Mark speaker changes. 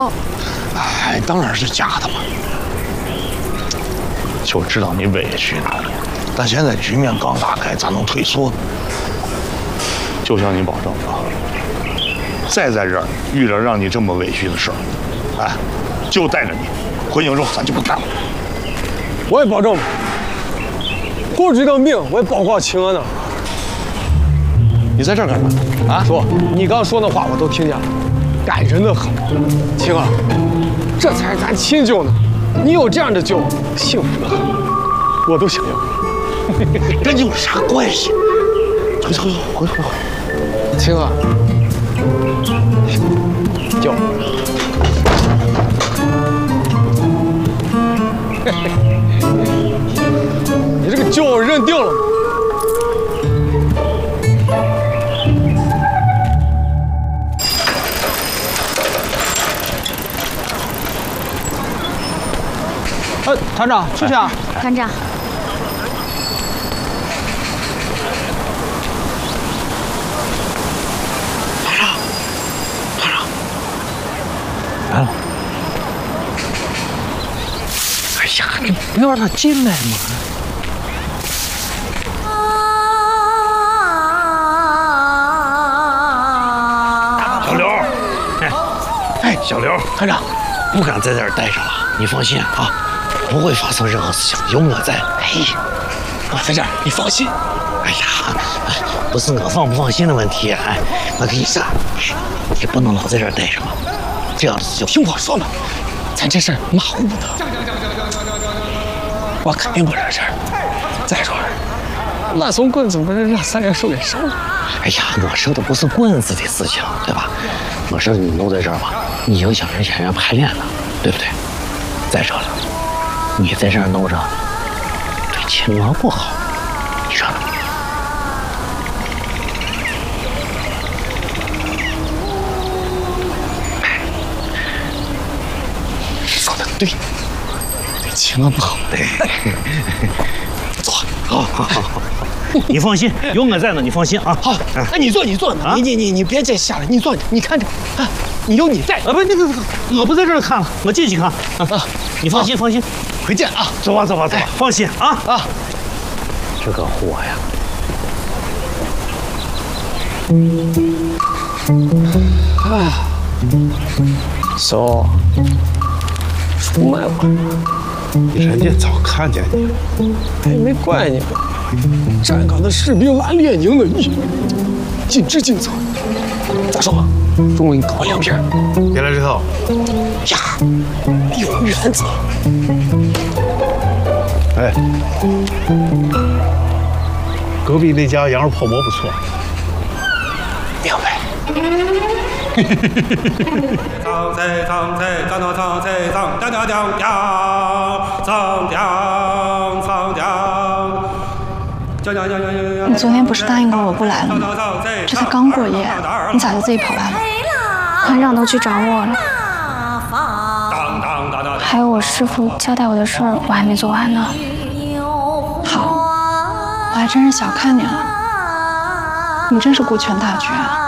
Speaker 1: 哎，当然是假的嘛。就知道你委屈呢，但现在局面刚打开，咋能退缩呢？就向你保证啊，再在这儿遇着让你这么委屈的事儿，哎，就带着你回荆州，咱就不干了。
Speaker 2: 我也保证，顾这个命我也保过秦娥呢。
Speaker 1: 你在这儿干嘛？啊，
Speaker 2: 叔，你刚说那话我都听见了，感人的很。秦娥，这才是咱亲舅呢，你有这样的舅，幸福的很，我都想要。
Speaker 1: 跟你有啥关系？回。
Speaker 2: 秦娥，舅。你这个舅我认定了。团长，出去啊！
Speaker 3: 团长，
Speaker 1: 来了。哎呀，你不要让他进来嘛！小刘，哎，小刘，团长，不敢在这儿待着了，你放心啊。不会发生任何事情，有我在。哎，我在这儿，你放心。哎呀，不是我放不放心的问题，哎，我跟你说，你不能老在这儿待着嘛。这样子就
Speaker 2: 听我说嘛，咱这事儿马虎不得，我肯定不惹事儿。再说了，烂怂棍子不是让三连寿给烧了？
Speaker 1: 哎呀，我说的不是棍子的事情，对吧？我说你都在这儿吧，你影响人演员排练了，对不对？再说了。你在这儿弄着，对秦娥不好，你说呢？
Speaker 2: 说的对，对秦娥不好。
Speaker 1: 对，坐，好，你放心，有我在呢，你放心啊。
Speaker 2: 好，那你坐，啊，你别再下来，你坐，你看着啊，有你在。
Speaker 1: 不，那个，我不在这儿看了，我进去看啊。你放心，放心。
Speaker 2: 回见啊！
Speaker 1: 走吧，放心啊！这个货呀，
Speaker 2: 哎，嫂，出卖我，
Speaker 4: 人家早看见你了，
Speaker 2: 哎，没怪你们。站岗的士兵按列宁的意，尽职尽责。咋说？终于搞2片。
Speaker 4: 别来这套。
Speaker 2: 呀，有原则。
Speaker 4: 哎，隔壁那家羊肉泡馍不错。
Speaker 2: 明白。
Speaker 3: 你昨天不是答应过我不来了吗？这才刚过夜，你咋就自己跑来了？团长都去找我了，还有我师傅交代我的事儿，我还没做完呢。好，我还真是小看你了，你真是顾全大局啊。